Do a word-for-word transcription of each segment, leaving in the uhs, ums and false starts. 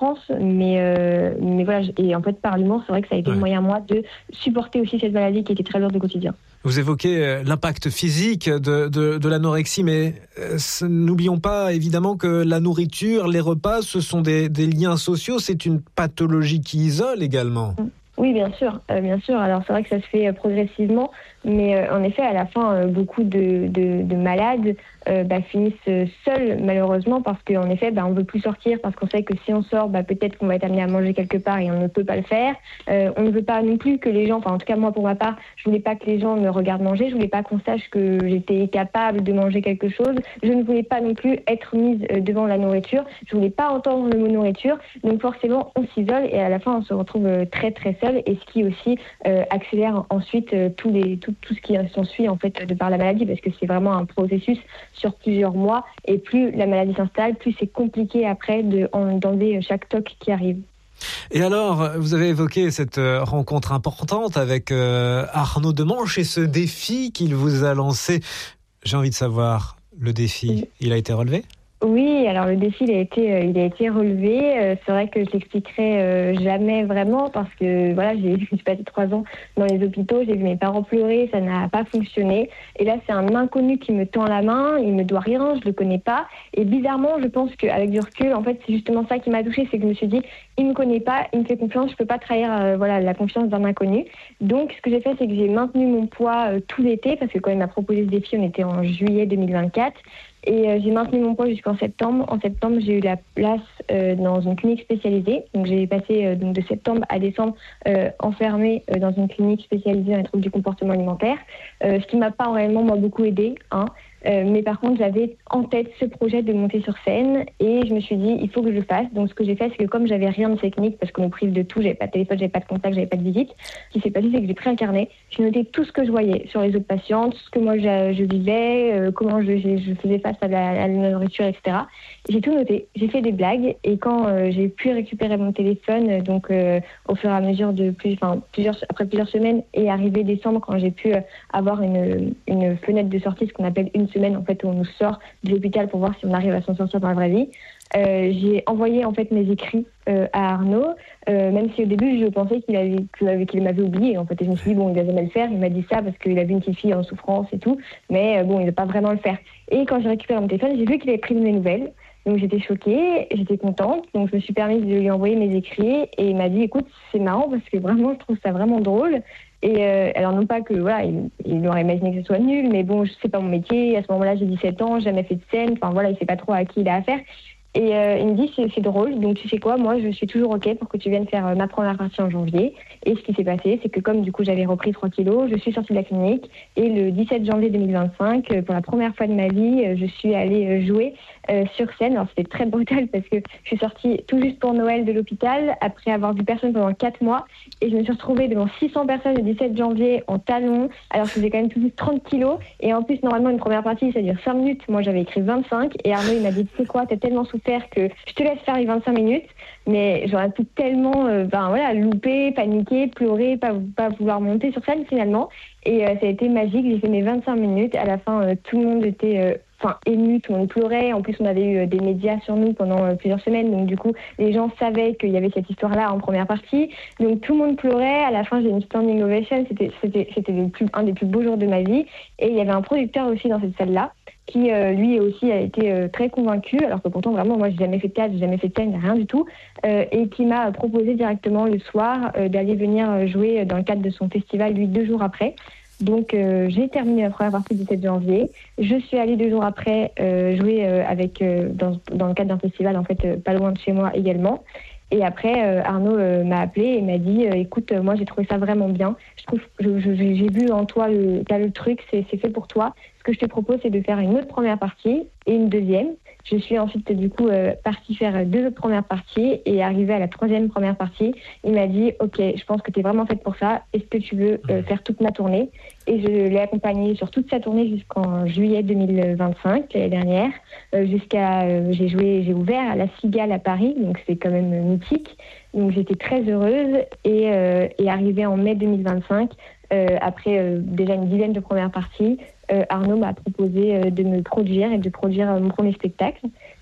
France, mais, euh, mais voilà. Et en fait, par l'humour, c'est vrai que ça a été ouais. le moyen, moi, de supporter aussi cette maladie qui était très lourde au quotidien. Vous évoquez l'impact physique de, de, de l'anorexie, mais euh, n'oublions pas évidemment que la nourriture, les repas, ce sont des, des liens sociaux. C'est une pathologie qui isole également. Oui, bien sûr, euh, bien sûr. Alors c'est vrai que ça se fait euh, progressivement, mais euh, en effet, à la fin, euh, beaucoup de, de, de malades euh, bah, finissent seuls, malheureusement, parce qu'en effet, bah, on ne veut plus sortir, parce qu'on sait que si on sort, bah, peut-être qu'on va être amené à manger quelque part et on ne peut pas le faire. Euh, on ne veut pas non plus que les gens, enfin en tout cas moi pour ma part, je ne voulais pas que les gens me regardent manger, je ne voulais pas qu'on sache que j'étais capable de manger quelque chose. Je ne voulais pas non plus être mise devant la nourriture, je ne voulais pas entendre le mot nourriture, donc forcément on s'isole et à la fin on se retrouve très très seul, et ce qui aussi euh, accélère ensuite euh, tous les, tout, tout ce qui s'ensuit en fait de par la maladie, parce que c'est vraiment un processus sur plusieurs mois, et plus la maladie s'installe, plus c'est compliqué après de, d'enlever chaque toc qui arrive. Et alors, vous avez évoqué cette rencontre importante avec euh, Arnaud Demanche et ce défi qu'il vous a lancé. J'ai envie de savoir, le défi, il a été relevé ? Oui, alors le défi il a été, euh, il a été relevé. Euh, c'est vrai que je l'expliquerai euh, jamais vraiment parce que voilà, j'ai, j'ai passé trois ans dans les hôpitaux, j'ai vu mes parents pleurer, ça n'a pas fonctionné. Et là, c'est un inconnu qui me tend la main, il me doit rien, je le connais pas. Et bizarrement, je pense qu'avec du recul, en fait, c'est justement ça qui m'a touchée, c'est que je me suis dit, il me connaît pas, il me fait confiance, je peux pas trahir euh, voilà la confiance d'un inconnu. Donc, ce que j'ai fait, c'est que j'ai maintenu mon poids euh, tout l'été, parce que quand il m'a proposé ce défi, on était en juillet deux mille vingt-quatre. Et euh, j'ai maintenu mon poids jusqu'en septembre. En septembre, j'ai eu la place euh, dans une clinique spécialisée. Donc, j'ai passé euh, donc de septembre à décembre euh, enfermée euh, dans une clinique spécialisée dans les troubles du comportement alimentaire. Euh, ce qui m'a pas réellement moi beaucoup aidée, hein. Euh, mais par contre, j'avais en tête ce projet de monter sur scène et je me suis dit, il faut que je le fasse. Donc, ce que j'ai fait, c'est que comme j'avais rien de technique, parce qu'on nous prive de tout, j'avais pas de téléphone, j'avais pas de contact, j'avais pas de visite, ce qui s'est passé, c'est que j'ai pris un carnet, j'ai noté tout ce que je voyais sur les autres patientes, ce que moi je, je vivais, euh, comment je, je, je faisais face à la, à la nourriture, et cetera. J'ai tout noté, j'ai fait des blagues et quand euh, j'ai pu récupérer mon téléphone, euh, donc euh, au fur et à mesure de plus, enfin plusieurs, après plusieurs semaines et arrivé décembre, quand j'ai pu euh, avoir une, une fenêtre de sortie, ce qu'on appelle une semaine en fait où on nous sort de l'hôpital pour voir si on arrive à s'en sortir dans la vraie vie. Euh, j'ai envoyé en fait mes écrits euh, à Arnaud, euh, même si au début je pensais qu'il avait, qu'il, qu'il m'avait oublié en fait. Et je me suis dit bon, il va jamais le faire. Il m'a dit ça parce qu'il a vu une petite fille en souffrance et tout, mais euh, bon, il ne va pas vraiment le faire. Et quand j'ai récupéré mon téléphone, j'ai vu qu'il avait pris de mes nouvelles. Donc j'étais choquée, j'étais contente, donc je me suis permise de lui envoyer mes écrits et il m'a dit écoute, c'est marrant parce que vraiment je trouve ça vraiment drôle. Et euh, alors non pas que voilà, il, il aurait imaginé que ce soit nul, mais bon, je sais pas mon métier, à ce moment-là j'ai dix-sept ans, j'ai jamais fait de scène, enfin voilà, il sait pas trop à qui il a affaire. Et euh, il me dit c'est, c'est drôle, donc tu sais quoi, moi je suis toujours ok pour que tu viennes faire euh, ma première partie en janvier. Et ce qui s'est passé, c'est que comme du coup j'avais repris trois kilos, je suis sortie de la clinique et le dix-sept janvier deux mille vingt-cinq, euh, pour la première fois de ma vie, euh, je suis allée euh, jouer euh, sur scène. Alors c'était très brutal parce que je suis sortie tout juste pour Noël de l'hôpital après avoir vu personne pendant quatre mois et je me suis retrouvée devant six cents personnes le dix-sept janvier en talons, alors que j'ai quand même tout juste trente kilos et en plus normalement une première partie ça dure cinq minutes, moi j'avais écrit vingt-cinq et Arnaud il m'a dit tu sais quoi, t'as tellement souffert que je te laisse faire les vingt-cinq minutes, mais j'aurais pu tellement euh, ben voilà, louper, paniquer, pleurer, pas, pas vouloir monter sur scène finalement. Et euh, ça a été magique, j'ai fait mes vingt-cinq minutes. À la fin, euh, tout le monde était euh, enfin, ému, tout le monde pleurait. En plus, on avait eu euh, des médias sur nous pendant euh, plusieurs semaines. Donc du coup, les gens savaient qu'il y avait cette histoire-là en première partie. Donc tout le monde pleurait. À la fin, j'ai une standing ovation. C'était, c'était, c'était le plus, un des plus beaux jours de ma vie. Et il y avait un producteur aussi dans cette salle-là qui euh, lui aussi a été euh, très convaincu, alors que pourtant vraiment moi j'ai jamais fait de théâtre, j'ai jamais fait de scène, rien du tout, euh, et qui m'a proposé directement le soir euh, d'aller venir jouer dans le cadre de son festival lui deux jours après. Donc euh, j'ai terminé la première partie le dix-sept janvier, je suis allée deux jours après euh, jouer euh, avec euh, dans, dans le cadre d'un festival en fait euh, pas loin de chez moi également. Et après, euh, Arnaud euh, m'a appelé et m'a dit euh, écoute, euh, moi j'ai trouvé ça vraiment bien. Je trouve, je, je, j'ai vu en toi le, t'as le truc, c'est, c'est fait pour toi. Ce que je te propose, c'est de faire une autre première partie et une deuxième. Je suis ensuite du coup euh, partie faire deux autres premières parties et arrivée à la troisième première partie, il m'a dit ok, je pense que tu es vraiment faite pour ça. Est-ce que tu veux euh, faire toute ma tournée? Et je l'ai accompagnée sur toute sa tournée jusqu'en juillet deux mille vingt-cinq, l'année dernière, euh, jusqu'à euh, j'ai joué, j'ai ouvert à la Cigale à Paris, donc c'est quand même mythique. Donc j'étais très heureuse et, euh, et arrivée en mai deux mille vingt-cinq, euh, après euh, déjà une dizaine de premières parties, euh, Arnaud m'a proposé euh, de me produire et de produire euh, mon premier spectacle.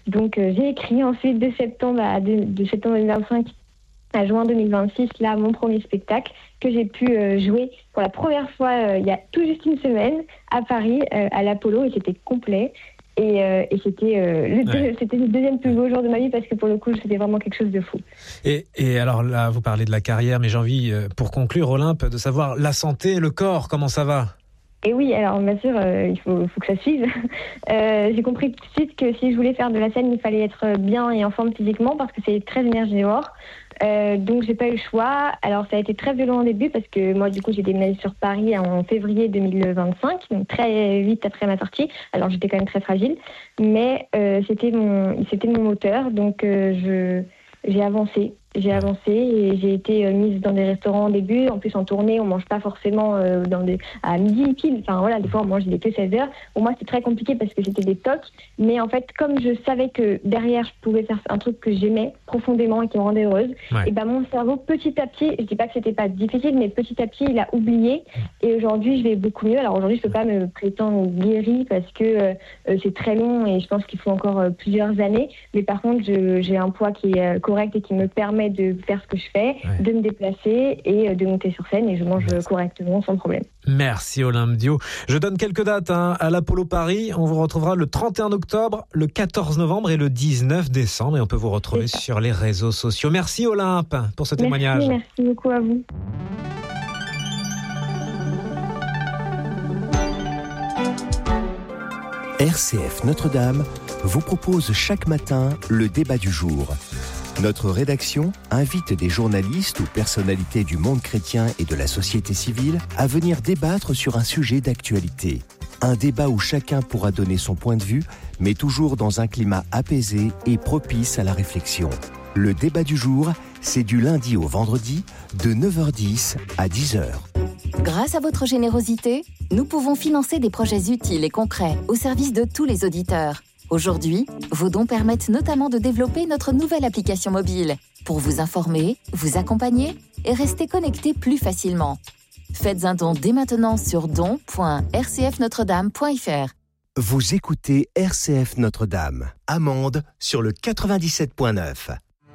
Donc euh, j'ai écrit ensuite de septembre à de, de septembre deux mille vingt-cinq à juin deux mille vingt-six, là, mon premier spectacle que j'ai pu euh, jouer pour la première fois euh, il y a tout juste une semaine à Paris, euh, à l'Apollo, et c'était complet. Et, euh, et c'était, euh, le deux, ouais. c'était le deuxième plus beau jour de ma vie parce que pour le coup, c'était vraiment quelque chose de fou. Et, et alors là, vous parlez de la carrière, mais j'ai envie, euh, pour conclure, Olympe, de savoir la santé, le corps, comment ça va ? Et oui, alors bien sûr, euh, il faut, faut que ça suive. Euh, j'ai compris tout de suite que si je voulais faire de la scène, il fallait être bien et en forme physiquement parce que c'est très énergivore. Euh, donc j'ai pas eu le choix. Alors ça a été très violent au début parce que moi du coup j'ai déménagé sur Paris en février deux mille vingt-cinq, donc très vite après ma sortie. Alors j'étais quand même très fragile, mais euh, c'était mon c'était mon moteur, donc euh, je j'ai avancé. J'ai avancé et j'ai été mise dans des restaurants au début. En plus, en tournée, on mange pas forcément euh, dans des, à midi pile. Enfin voilà, des fois on mange des que seize heures. Pour moi, c'était très compliqué parce que c'était des tocs. Mais en fait, comme je savais que derrière, je pouvais faire un truc que j'aimais profondément et qui me rendait heureuse, ouais. et ben mon cerveau, petit à petit, je dis pas que c'était pas difficile, mais petit à petit, il a oublié. Et aujourd'hui, je vais beaucoup mieux. Alors aujourd'hui, je peux pas me prétendre guérie parce que euh, c'est très long et je pense qu'il faut encore euh, plusieurs années. Mais par contre, je, j'ai un poids qui est euh, correct et qui me permet de faire ce que je fais, ouais. de me déplacer et de monter sur scène et je mange Merci. correctement sans problème. Merci Olympe Dio. Je donne quelques dates hein, à l'Apollo Paris. On vous retrouvera le trente et un octobre, le quatorze novembre et le dix-neuf décembre et on peut vous retrouver sur les réseaux sociaux. Merci Olympe pour ce merci, témoignage. Merci beaucoup à vous. R C F Notre-Dame vous propose chaque matin le débat du jour. Notre rédaction invite des journalistes ou personnalités du monde chrétien et de la société civile à venir débattre sur un sujet d'actualité. Un débat où chacun pourra donner son point de vue, mais toujours dans un climat apaisé et propice à la réflexion. Le débat du jour, c'est du lundi au vendredi, de neuf heures dix à dix heures. Grâce à votre générosité, nous pouvons financer des projets utiles et concrets au service de tous les auditeurs. Aujourd'hui, vos dons permettent notamment de développer notre nouvelle application mobile pour vous informer, vous accompagner et rester connecté plus facilement. Faites un don dès maintenant sur don point r c f notre dame point f r. Vous écoutez R C F Notre-Dame, Amande sur le quatre-vingt-dix-sept point neuf.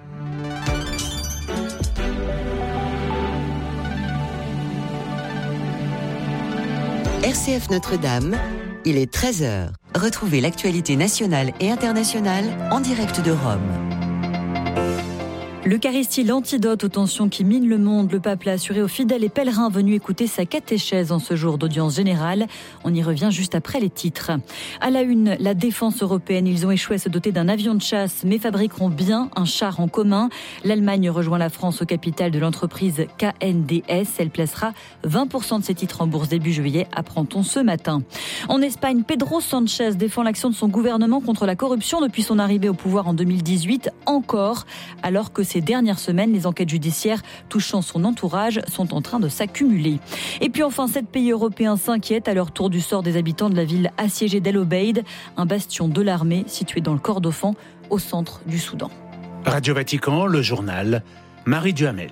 R C F Notre-Dame, il est treize heures. Retrouvez l'actualité nationale et internationale en direct de Rome. L'Eucharistie, l'antidote aux tensions qui minent le monde. Le pape l'a assuré aux fidèles et pèlerins venus écouter sa catéchèse en ce jour d'audience générale. On y revient juste après les titres. À la une, la défense européenne. Ils ont échoué à se doter d'un avion de chasse, mais fabriqueront bien un char en commun. L'Allemagne rejoint la France au capital de l'entreprise K N D S. Elle placera vingt pour cent de ses titres en bourse début juillet, apprend-on ce matin. En Espagne, Pedro Sánchez défend l'action de son gouvernement contre la corruption depuis son arrivée au pouvoir en deux mille dix-huit, encore, alors que ces dernières semaines, les enquêtes judiciaires touchant son entourage sont en train de s'accumuler. Et puis enfin, sept pays européens s'inquiètent à leur tour du sort des habitants de la ville assiégée d'El Obeid, un bastion de l'armée situé dans le Kordofan, au centre du Soudan. Radio Vatican, le journal, Marie Duhamel.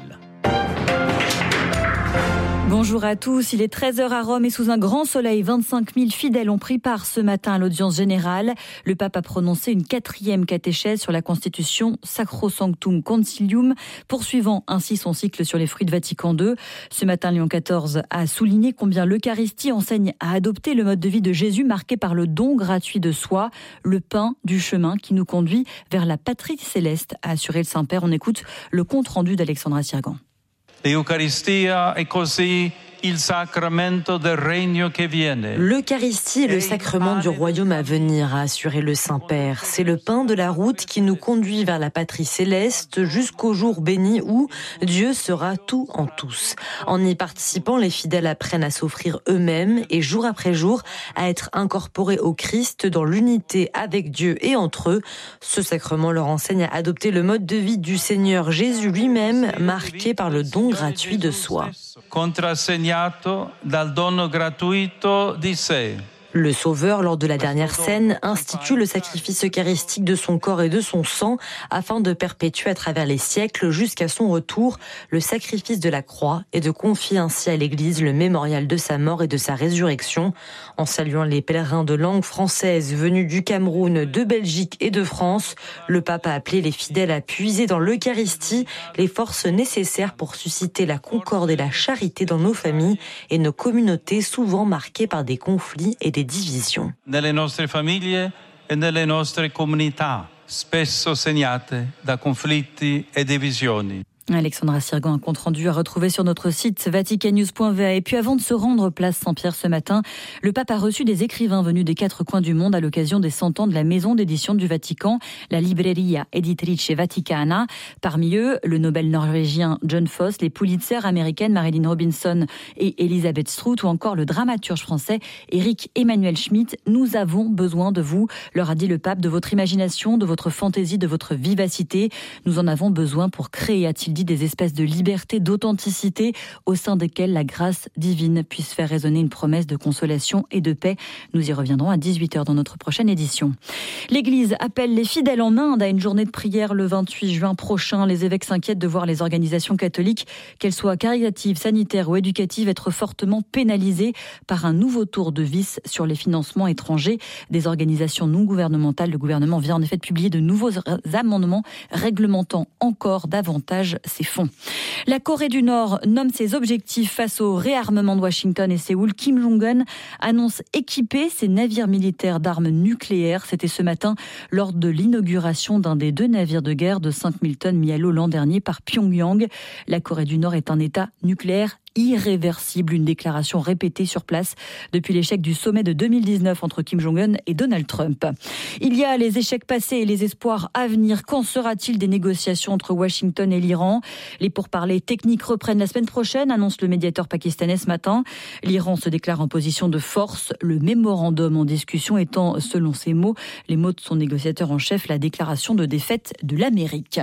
Bonjour à tous, il est treize heures à Rome et sous un grand soleil, vingt-cinq mille fidèles ont pris part ce matin à l'audience générale. Le pape a prononcé une quatrième catéchèse sur la constitution Sacrosanctum Concilium, poursuivant ainsi son cycle sur les fruits de Vatican deux. Ce matin, Léon quatorze a souligné combien l'Eucharistie enseigne à adopter le mode de vie de Jésus marqué par le don gratuit de soi, le pain du chemin qui nous conduit vers la patrie céleste, a assuré le Saint-Père. On écoute le compte-rendu d'Alexandra Sirgan. L'Eucharistia è così il sacramento del regno che viene. L'Eucharistie est le sacrement du royaume à venir, a assuré le Saint-Père. C'est le pain de la route qui nous conduit vers la patrie céleste jusqu'au jour béni où Dieu sera tout en tous. En y participant, les fidèles apprennent à s'offrir eux-mêmes et jour après jour à être incorporés au Christ dans l'unité avec Dieu et entre eux. Ce sacrement leur enseigne à adopter le mode de vie du Seigneur Jésus lui-même, marqué par le don gratuit de soi. Contrassegnato dal dono gratuito di sé. Le Sauveur, lors de la dernière scène, institue le sacrifice eucharistique de son corps et de son sang afin de perpétuer à travers les siècles jusqu'à son retour le sacrifice de la croix et de confier ainsi à l'Église le mémorial de sa mort et de sa résurrection. En saluant les pèlerins de langue française venus du Cameroun, de Belgique et de France, le pape a appelé les fidèles à puiser dans l'Eucharistie les forces nécessaires pour susciter la concorde et la charité dans nos familles et nos communautés souvent marquées par des conflits et des divisions. Nelle nostre famiglie e nelle nostre comunità, spesso segnate da conflitti e divisioni. Alexandra Sirgan, un compte rendu à retrouver sur notre site vatican news point v a. Et puis avant de se rendre place Saint-Pierre ce matin, le pape a reçu des écrivains venus des quatre coins du monde à l'occasion des cent ans de la maison d'édition du Vatican, la Libreria Editrice Vaticana. Parmi eux, le Nobel norvégien John Foss, les Pulitzer américaines Marilyn Robinson et Elisabeth Strout ou encore le dramaturge français Éric Emmanuel Schmitt. Nous avons besoin de vous, leur a dit le pape, de votre imagination, de votre fantaisie, de votre vivacité. Nous en avons besoin pour créer, a-t-il dit, des espèces de liberté, d'authenticité au sein desquelles la grâce divine puisse faire résonner une promesse de consolation et de paix. Nous y reviendrons à dix-huit heures dans notre prochaine édition. L'Église appelle les fidèles en Inde à une journée de prière le vingt-huit juin prochain. Les évêques s'inquiètent de voir les organisations catholiques, qu'elles soient caritatives, sanitaires ou éducatives, être fortement pénalisées par un nouveau tour de vis sur les financements étrangers des organisations non gouvernementales. Le gouvernement vient en effet de publier de nouveaux amendements réglementant encore davantage ces fonds. La Corée du Nord nomme ses objectifs face au réarmement de Washington et Séoul. Kim Jong-un annonce équiper ses navires militaires d'armes nucléaires. C'était ce matin lors de l'inauguration d'un des deux navires de guerre de cinq mille tonnes mis à l'eau l'an dernier par Pyongyang. La Corée du Nord est un État nucléaire irréversible, une déclaration répétée sur place depuis l'échec du sommet de deux mille dix-neuf entre Kim Jong-un et Donald Trump. Il y a les échecs passés et les espoirs à venir. Qu'en sera-t-il des négociations entre Washington et l'Iran ? Les pourparlers techniques reprennent la semaine prochaine, annonce le médiateur pakistanais ce matin. L'Iran se déclare en position de force, le mémorandum en discussion étant, selon ses mots, les mots de son négociateur en chef, la déclaration de défaite de l'Amérique.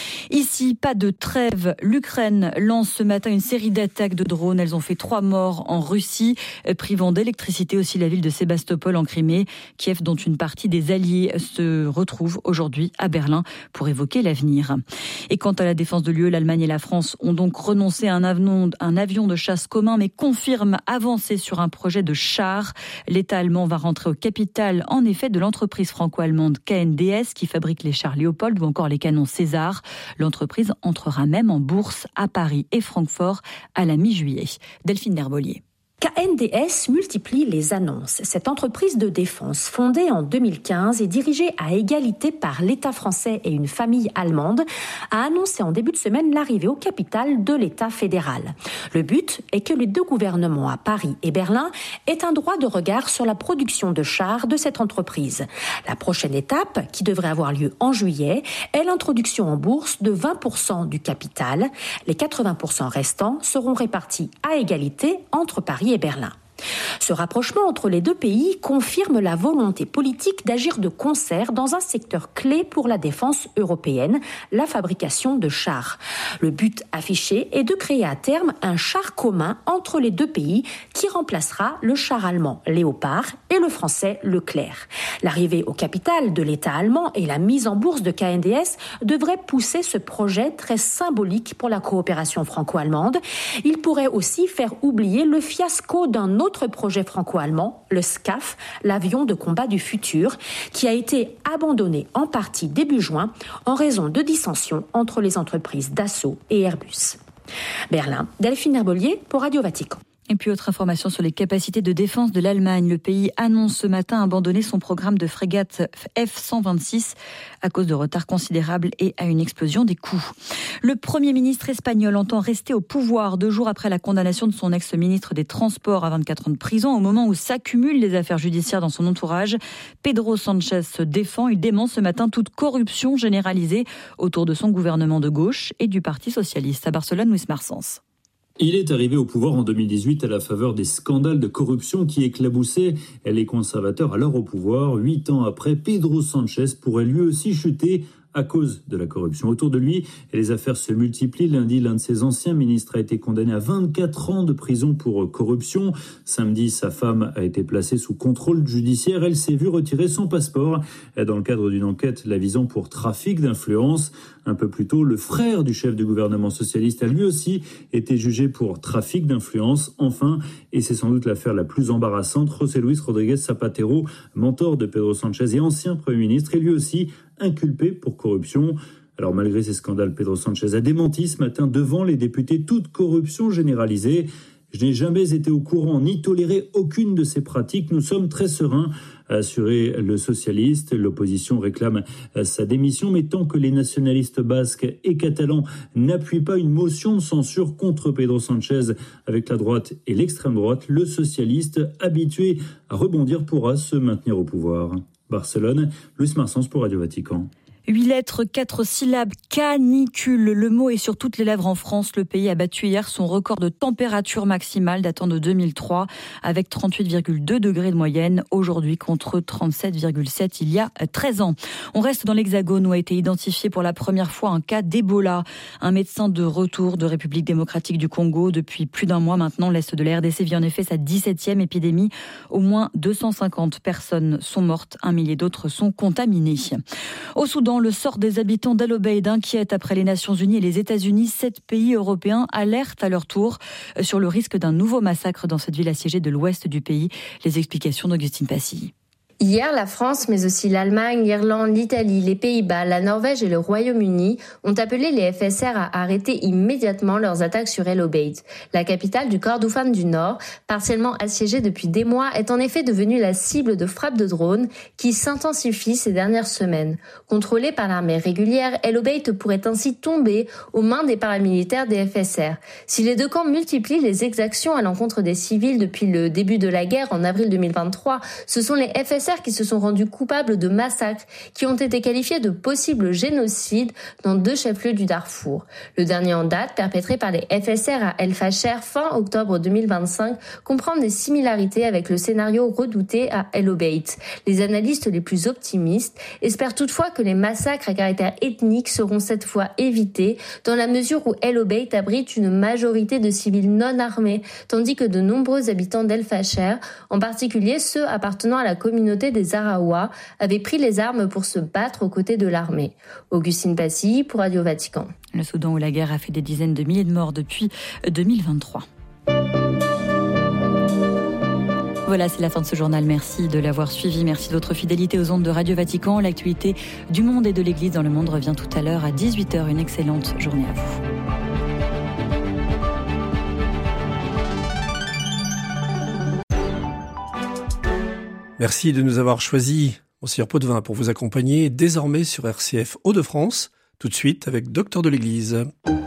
Ici, pas de trêve. L'Ukraine lance ce matin une série d'attaques de drones. Elles ont fait trois morts en Russie, privant d'électricité aussi la ville de Sébastopol en Crimée. Kiev, dont une partie des alliés se retrouve aujourd'hui à Berlin pour évoquer l'avenir. Et quant à la défense de l'U E, l'Allemagne et la France ont donc renoncé à un avion, un avion de chasse commun, mais confirment avancer sur un projet de char. L'État allemand va rentrer au capital, en effet, de l'entreprise franco-allemande K N D S qui fabrique les chars Léopold ou encore les canons César. L'entreprise entrera même en bourse à Paris et Francfort à la mi-juillet. Delphine Herbolier. K N D S multiplie les annonces. Cette entreprise de défense, fondée en deux mille quinze et dirigée à égalité par l'État français et une famille allemande, a annoncé en début de semaine l'arrivée au capital de l'État fédéral. Le but est que les deux gouvernements à Paris et Berlin aient un droit de regard sur la production de chars de cette entreprise. La prochaine étape, qui devrait avoir lieu en juillet, est l'introduction en bourse de vingt pour cent du capital. Les quatre-vingts pour cent restants seront répartis à égalité entre Paris et Berlin. Ce rapprochement entre les deux pays confirme la volonté politique d'agir de concert dans un secteur clé pour la défense européenne, la fabrication de chars. Le but affiché est de créer à terme un char commun entre les deux pays qui remplacera le char allemand Léopard et le français Leclerc. L'arrivée au capital de l'État allemand et la mise en bourse de K N D S devraient pousser ce projet très symbolique pour la coopération franco-allemande. Il pourrait aussi faire oublier le fiasco d'un autre projet franco-allemand, le SCAF, l'avion de combat du futur, qui a été abandonné en partie début juin en raison de dissensions entre les entreprises Dassault et Airbus. Berlin, Delphine Herbolier pour Radio Vatican. Et puis autre information sur les capacités de défense de l'Allemagne. Le pays annonce ce matin abandonner son programme de frégates F cent vingt-six à cause de retards considérables et à une explosion des coûts. Le Premier ministre espagnol entend rester au pouvoir deux jours après la condamnation de son ex-ministre des Transports à vingt-quatre ans de prison. Au moment où s'accumulent les affaires judiciaires dans son entourage, Pedro Sánchez se défend. Il dément ce matin toute corruption généralisée autour de son gouvernement de gauche et du Parti socialiste. À Barcelone, Luis Marsens. Il est arrivé au pouvoir en deux mille dix-huit à la faveur des scandales de corruption qui éclaboussaient les conservateurs alors au pouvoir. Huit ans après, Pedro Sánchez pourrait lui aussi chuter à cause de la corruption autour de lui. Et les affaires se multiplient. Lundi, l'un de ses anciens ministres a été condamné à vingt-quatre ans de prison pour corruption. Samedi, sa femme a été placée sous contrôle judiciaire. Elle s'est vue retirer son passeport dans le cadre d'une enquête la visant pour trafic d'influence. Un peu plus tôt, le frère du chef du gouvernement socialiste a lui aussi été jugé pour trafic d'influence. Enfin, et c'est sans doute l'affaire la plus embarrassante, José Luis Rodríguez Zapatero, mentor de Pedro Sánchez et ancien Premier ministre, est lui aussi inculpé pour corruption. Alors malgré ces scandales, Pedro Sánchez a démenti ce matin devant les députés toute corruption généralisée. « Je n'ai jamais été au courant ni toléré aucune de ces pratiques. Nous sommes très sereins », a assuré le socialiste. L'opposition réclame sa démission, mais tant que les nationalistes basques et catalans n'appuient pas une motion de censure contre Pedro Sánchez avec la droite et l'extrême droite, le socialiste, habitué à rebondir, pourra se maintenir au pouvoir. Barcelone, Luis Marsens pour Radio Vatican. Huit lettres, quatre syllabes, canicule. Le mot est sur toutes les lèvres en France. Le pays a battu hier son record de température maximale datant de deux mille trois avec trente-huit virgule deux degrés de moyenne aujourd'hui contre trente-sept virgule sept il y a treize ans. On reste dans l'Hexagone où a été identifié pour la première fois un cas d'Ebola. Un médecin de retour de République démocratique du Congo depuis plus d'un mois maintenant. L'Est de la R D C vit en effet sa dix-septième épidémie. Au moins deux cent cinquante personnes sont mortes. Un millier d'autres sont contaminées. Au Soudan, le sort des habitants d'El Obeid inquiète après les Nations Unies et les États-Unis. Sept pays européens alertent à leur tour sur le risque d'un nouveau massacre dans cette ville assiégée de l'ouest du pays. Les explications d'Augustine Passy. Hier, la France, mais aussi l'Allemagne, l'Irlande, l'Italie, les Pays-Bas, la Norvège et le Royaume-Uni ont appelé les F S R à arrêter immédiatement leurs attaques sur El Obeid. La capitale du Kordofan du Nord, partiellement assiégée depuis des mois, est en effet devenue la cible de frappes de drones qui s'intensifient ces dernières semaines. Contrôlée par l'armée régulière, El Obeid pourrait ainsi tomber aux mains des paramilitaires des F S R. Si les deux camps multiplient les exactions à l'encontre des civils depuis le début de la guerre en avril deux mille vingt-trois, ce sont les F S R qui se sont rendus coupables de massacres qui ont été qualifiés de possibles génocides dans deux chefs-lieux du Darfour. Le dernier en date, perpétré par les F S R à El Fasher fin octobre deux mille vingt-cinq, comprend des similarités avec le scénario redouté à El Obeid. Les analystes les plus optimistes espèrent toutefois que les massacres à caractère ethnique seront cette fois évités dans la mesure où El Obeid abrite une majorité de civils non armés, tandis que de nombreux habitants d'El Fasher, en particulier ceux appartenant à la communauté des Araouas, avaient pris les armes pour se battre aux côtés de l'armée. Augustine Passy pour Radio Vatican. Le Soudan où la guerre a fait des dizaines de milliers de morts depuis deux mille vingt-trois. Voilà, c'est la fin de ce journal. Merci de l'avoir suivi. Merci de votre fidélité aux ondes de Radio Vatican. L'actualité du monde et de l'Église dans le monde revient tout à l'heure à dix-huit heures. Une excellente journée à vous. Merci de nous avoir choisi, Monseigneur Potvin, pour vous accompagner désormais sur R C F Hauts-de-France, tout de suite avec Docteur de l'Église.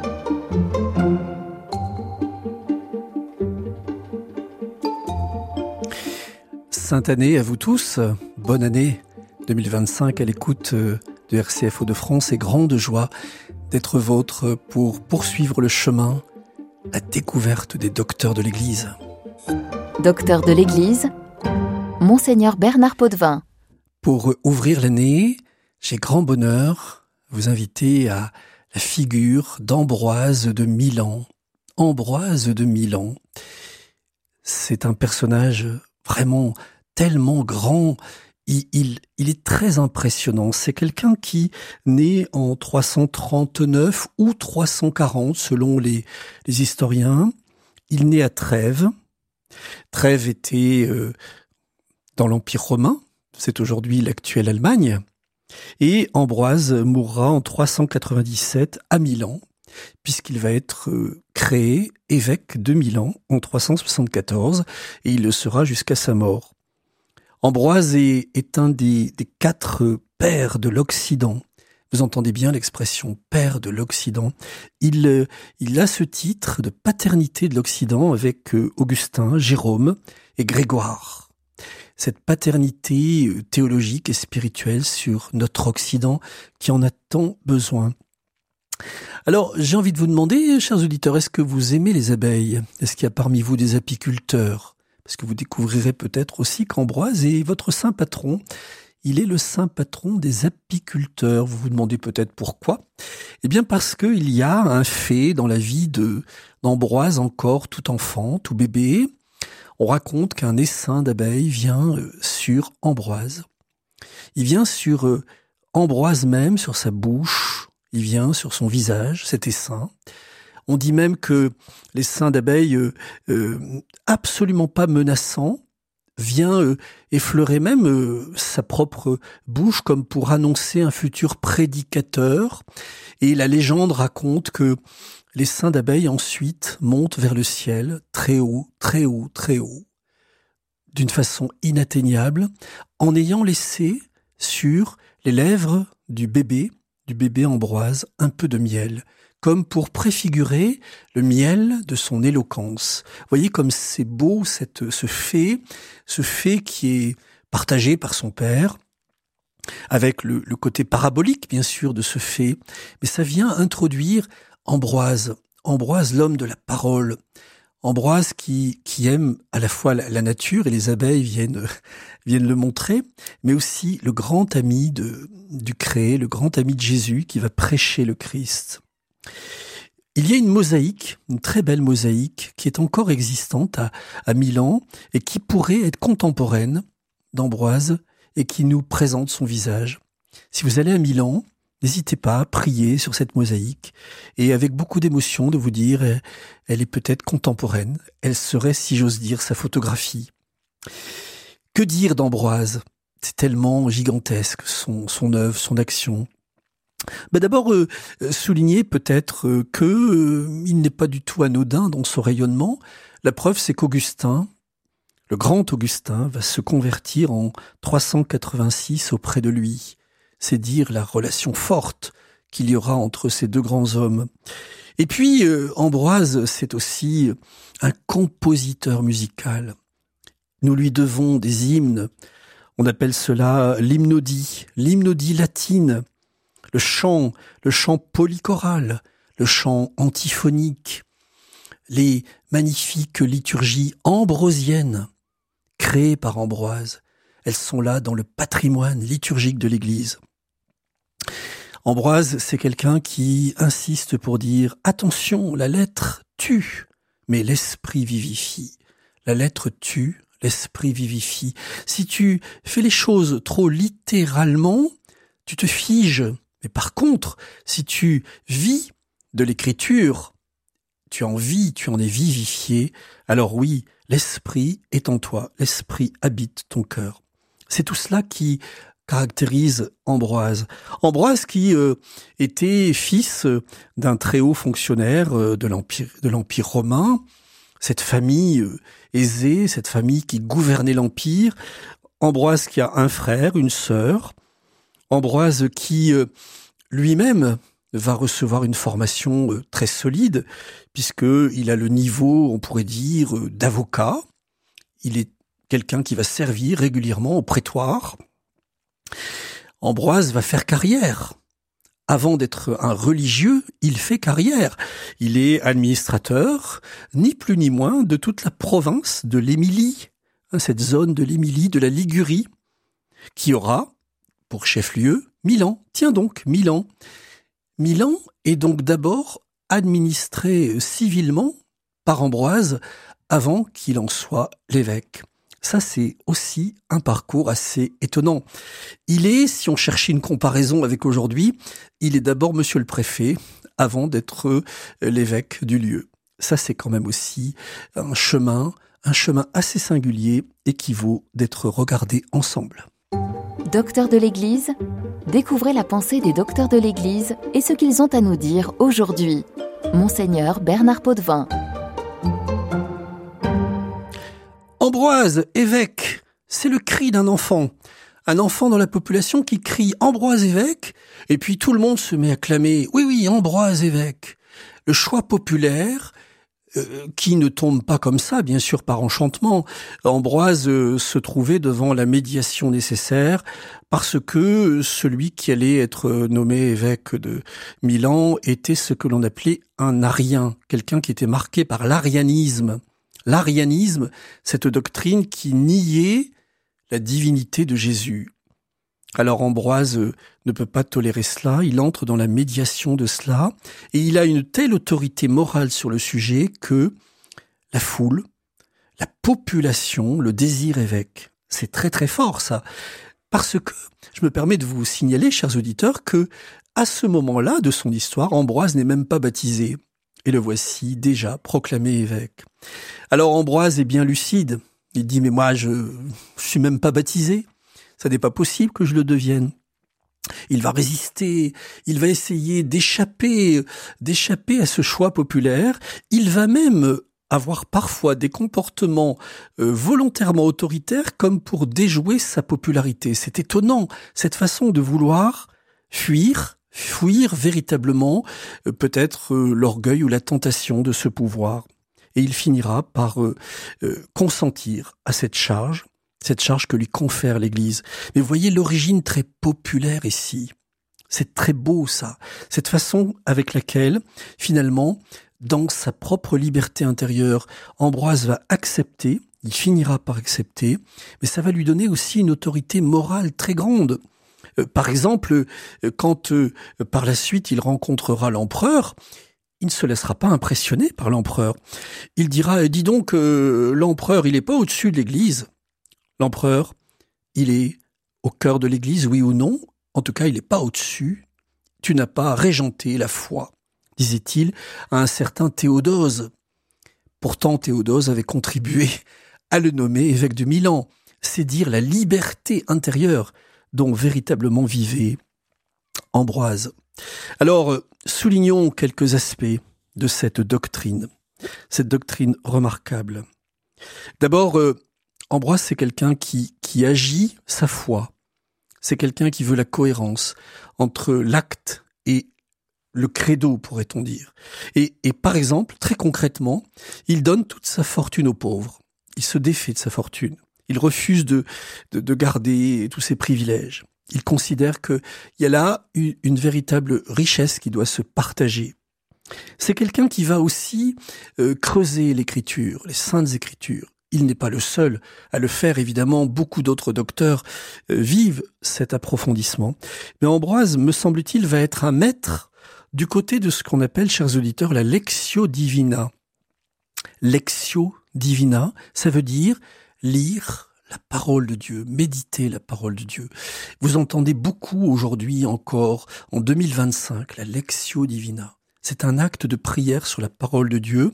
Sainte année à vous tous, bonne année deux mille vingt-cinq à l'écoute de R C F Hauts-de-France et grande joie d'être vôtre pour poursuivre le chemin, la découverte des docteurs de l'Église. Docteur de l'Église, Monseigneur Bernard Potvin. Pour ouvrir l'année, j'ai grand bonheur vous inviter à la figure d'Ambroise de Milan. Ambroise de Milan, c'est un personnage vraiment tellement grand, il, il, il est très impressionnant. C'est quelqu'un qui naît en trois cent trente-neuf ou trois cent quarante selon les, les historiens. Il naît à Trèves. Trèves était euh, dans l'Empire romain, c'est aujourd'hui l'actuelle Allemagne, et Ambroise mourra en trois cent quatre-vingt-dix-sept à Milan, puisqu'il va être créé évêque de Milan en trois cent soixante-quatorze, et il le sera jusqu'à sa mort. Ambroise est, est un des, des quatre pères de l'Occident. Vous entendez bien l'expression « père de l'Occident ». Il, il a ce titre de paternité de l'Occident avec Augustin, Jérôme et Grégoire. Cette paternité théologique et spirituelle sur notre Occident qui en a tant besoin. Alors, j'ai envie de vous demander, chers auditeurs, est-ce que vous aimez les abeilles ? Est-ce qu'il y a parmi vous des apiculteurs ? Parce que vous découvrirez peut-être aussi qu'Ambroise est votre saint patron. il est le saint patron des apiculteurs. Vous vous demandez peut-être pourquoi? Eh bien parce qu'il y a un fait dans la vie de d'Ambroise encore tout enfant, tout bébé. On raconte qu'un essaim d'abeilles vient sur Ambroise. Il vient sur euh, Ambroise même, sur sa bouche, il vient sur son visage, cet essaim. On dit même que l'essaim d'abeilles, euh, euh, absolument pas menaçant, vient euh, effleurer même euh, sa propre bouche comme pour annoncer un futur prédicateur. Et la légende raconte que l'essaim d'abeilles ensuite monte vers le ciel, très haut, très haut, très haut, d'une façon inatteignable, en ayant laissé sur les lèvres du bébé, du bébé Ambroise, un peu de miel, comme pour préfigurer le miel de son éloquence. Vous voyez comme c'est beau cette, ce fait, ce fait qui est partagé par son père, avec le, le côté parabolique, bien sûr, de ce fait, mais ça vient introduire Ambroise, Ambroise, l'homme de la parole, Ambroise qui, qui aime à la fois la, la nature, et les abeilles viennent, viennent le montrer, mais aussi le grand ami de, du Créé, le grand ami de Jésus qui va prêcher le Christ. Il y a une mosaïque, une très belle mosaïque, qui est encore existante à, à Milan et qui pourrait être contemporaine d'Ambroise et qui nous présente son visage. Si vous allez à Milan, n'hésitez pas à prier sur cette mosaïque et avec beaucoup d'émotion de vous dire elle est peut-être contemporaine, elle serait, si j'ose dire, sa photographie. Que dire d'Ambroise? C'est tellement gigantesque, son, son œuvre, son action. Ben d'abord, euh, souligner peut-être euh, que euh, il n'est pas du tout anodin dans son rayonnement. La preuve, c'est qu'Augustin, le grand Augustin, va se convertir en trois cent quatre-vingt-six auprès de lui. C'est dire la relation forte qu'il y aura entre ces deux grands hommes. Et puis, euh, Ambroise, c'est aussi un compositeur musical. Nous lui devons des hymnes. On appelle cela l'hymnodie, l'hymnodie latine. Le chant, le chant polychoral, le chant antiphonique, les magnifiques liturgies ambrosiennes créées par Ambroise, elles sont là dans le patrimoine liturgique de l'Église. Ambroise, c'est quelqu'un qui insiste pour dire « Attention, la lettre tue, mais l'esprit vivifie. La lettre tue, l'esprit vivifie. Si tu fais les choses trop littéralement, tu te figes. Mais par contre, si tu vis de l'écriture, tu en vis, tu en es vivifié, alors oui, l'esprit est en toi, l'esprit habite ton cœur. » C'est tout cela qui caractérise Ambroise. Ambroise qui euh, était fils d'un très haut fonctionnaire euh, de l'Empire, de l'Empire romain, cette famille euh, aisée, cette famille qui gouvernait l'Empire. Ambroise qui a un frère, une sœur. Ambroise qui euh, lui-même va recevoir une formation euh, très solide, puisqu'il a le niveau, on pourrait dire, euh, d'avocat. Il est quelqu'un qui va servir régulièrement au prétoire. Ambroise va faire carrière. Avant d'être un religieux, il fait carrière. Il est administrateur, ni plus ni moins, de toute la province de l'Émilie, cette zone de l'Émilie, de la Ligurie, qui aura pour chef-lieu Milan. Tiens donc, Milan. Milan est donc d'abord administré civilement par Ambroise avant qu'il en soit l'évêque. Ça, c'est aussi un parcours assez étonnant. Il est, si on cherchait une comparaison avec aujourd'hui, il est d'abord monsieur le préfet avant d'être l'évêque du lieu. Ça, c'est quand même aussi un chemin, un chemin assez singulier et qui vaut d'être regardé ensemble. Docteurs de l'Église, découvrez la pensée des docteurs de l'Église et ce qu'ils ont à nous dire aujourd'hui. Monseigneur Bernard Potvin. Ambroise, évêque, c'est le cri d'un enfant. Un enfant dans la population qui crie « Ambroise évêque » et puis tout le monde se met à clamer « Oui, oui, Ambroise évêque ». Le choix populaire, euh, qui ne tombe pas comme ça, bien sûr par enchantement. Ambroise euh, se trouvait devant la médiation nécessaire parce que celui qui allait être nommé évêque de Milan était ce que l'on appelait un arien, quelqu'un qui était marqué par l'arianisme. L'arianisme, cette doctrine qui niait la divinité de Jésus. Alors Ambroise euh, ne peut pas tolérer cela, il entre dans la médiation de cela, et il a une telle autorité morale sur le sujet que la foule, la population, le désire évêque. C'est très très fort ça, parce que je me permets de vous signaler, chers auditeurs, que à ce moment-là de son histoire, Ambroise n'est même pas baptisé, et le voici déjà proclamé évêque. Alors Ambroise est bien lucide, il dit « mais moi je ne suis même pas baptisé ». Ça n'est pas possible que je le devienne. Il va résister, il va essayer d'échapper, d'échapper à ce choix populaire. Il va même avoir parfois des comportements euh, volontairement autoritaires comme pour déjouer sa popularité. C'est étonnant, cette façon de vouloir fuir, fuir véritablement euh, peut-être euh, l'orgueil ou la tentation de ce pouvoir. Et il finira par euh, euh, consentir à cette charge, cette charge que lui confère l'Église. Mais vous voyez l'origine très populaire ici. C'est très beau ça, cette façon avec laquelle, finalement, dans sa propre liberté intérieure, Ambroise va accepter, il finira par accepter, mais ça va lui donner aussi une autorité morale très grande. Euh, par exemple, euh, quand euh, par la suite il rencontrera l'empereur, il ne se laissera pas impressionner par l'empereur. Il dira, dis donc, euh, l'empereur, il n'est pas au-dessus de l'Église. L'empereur, il est au cœur de l'Église, oui ou non? En tout cas, il n'est pas au-dessus. Tu n'as pas régenté la foi, disait-il à un certain Théodose. Pourtant, Théodose avait contribué à le nommer évêque de Milan. C'est dire la liberté intérieure dont véritablement vivait Ambroise. Alors, soulignons quelques aspects de cette doctrine, cette doctrine remarquable. D'abord, euh, Ambroise, c'est quelqu'un qui, qui agit sa foi. C'est quelqu'un qui veut la cohérence entre l'acte et le credo, pourrait-on dire. Et, et par exemple, très concrètement, il donne toute sa fortune aux pauvres. Il se défait de sa fortune. Il refuse de, de, de garder tous ses privilèges. Il considère qu'il y a là une, une véritable richesse qui doit se partager. C'est quelqu'un qui va aussi euh, creuser l'écriture, les saintes écritures. Il n'est pas le seul à le faire, évidemment, beaucoup d'autres docteurs euh, vivent cet approfondissement. Mais Ambroise, me semble-t-il, va être un maître du côté de ce qu'on appelle, chers auditeurs, la Lectio Divina. Lectio Divina, ça veut dire lire la parole de Dieu, méditer la parole de Dieu. Vous entendez beaucoup aujourd'hui encore, en deux mille vingt-cinq, la Lectio Divina. C'est un acte de prière sur la parole de Dieu.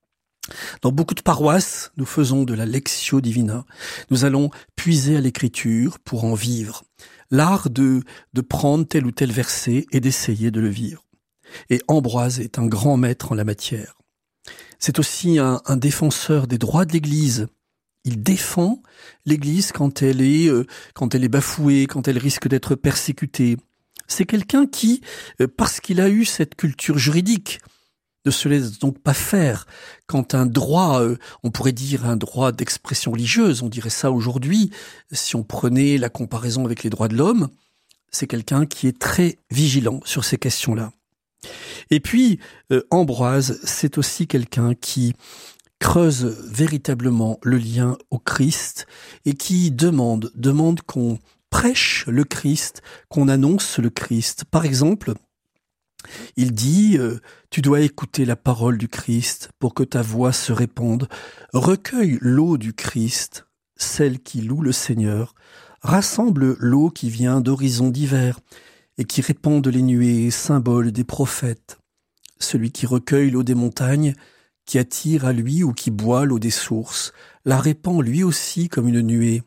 Dans beaucoup de paroisses, nous faisons de la Lectio Divina. Nous allons puiser à l'écriture pour en vivre. L'art de, de prendre tel ou tel verset et d'essayer de le vivre. Et Ambroise est un grand maître en la matière. C'est aussi un, un défenseur des droits de l'Église. Il défend l'Église quand elle est, euh, quand elle est bafouée, quand elle risque d'être persécutée. C'est quelqu'un qui, euh, parce qu'il a eu cette culture juridique, ne se laisse donc pas faire quand un droit, euh, on pourrait dire un droit d'expression religieuse, on dirait ça aujourd'hui, si on prenait la comparaison avec les droits de l'homme, c'est quelqu'un qui est très vigilant sur ces questions-là. Et puis, euh, Ambroise, c'est aussi quelqu'un qui creuse véritablement le lien au Christ et qui demande, demande qu'on prêche le Christ, qu'on annonce le Christ. Par exemple, il dit euh, « Tu dois écouter la parole du Christ pour que ta voix se répande. Recueille l'eau du Christ, celle qui loue le Seigneur. Rassemble l'eau qui vient d'horizons divers et qui répande les nuées, symbole des prophètes. Celui qui recueille l'eau des montagnes, qui attire à lui ou qui boit l'eau des sources, la répand lui aussi comme une nuée.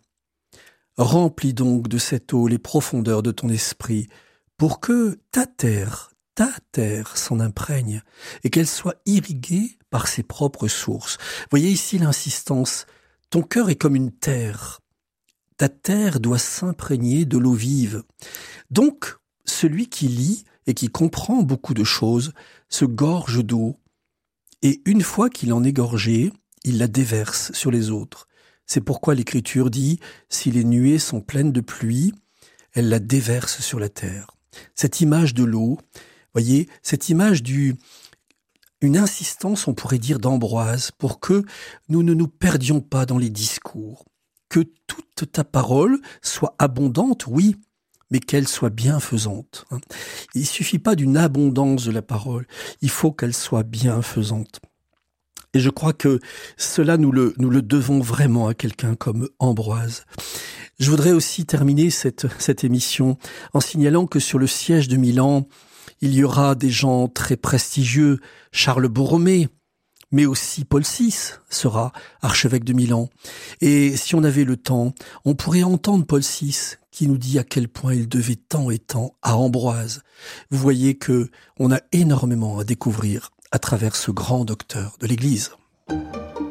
Remplis donc de cette eau les profondeurs de ton esprit, pour que ta terre, ta terre s'en imprègne, et qu'elle soit irriguée par ses propres sources. » Voyez ici l'insistance. Ton cœur est comme une terre. Ta terre doit s'imprégner de l'eau vive. Donc, celui qui lit et qui comprend beaucoup de choses se gorge d'eau, et une fois qu'il en est gorgé, il la déverse sur les autres. C'est pourquoi l'Écriture dit « Si les nuées sont pleines de pluie, elle la déverse sur la terre. » Cette image de l'eau, voyez, cette image du, une insistance, on pourrait dire, d'Ambroise, pour que nous ne nous perdions pas dans les discours, que toute ta parole soit abondante, oui, mais qu'elle soit bienfaisante. Il suffit pas d'une abondance de la parole, il faut qu'elle soit bienfaisante. Et je crois que cela, nous le, nous le devons vraiment à quelqu'un comme Ambroise. Je voudrais aussi terminer cette, cette émission en signalant que sur le siège de Milan, il y aura des gens très prestigieux, Charles Borromée, mais aussi Paul six sera archevêque de Milan. Et si on avait le temps, on pourrait entendre Paul six qui nous dit à quel point il devait tant et tant à Ambroise. Vous voyez que on a énormément à découvrir à travers ce grand docteur de l'Église.